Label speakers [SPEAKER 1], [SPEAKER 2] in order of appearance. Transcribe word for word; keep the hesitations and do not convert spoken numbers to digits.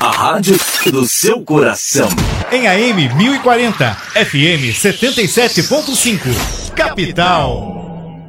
[SPEAKER 1] A rádio do seu coração.
[SPEAKER 2] Em A M mil e quarenta, F M setenta e sete ponto cinco, Capital.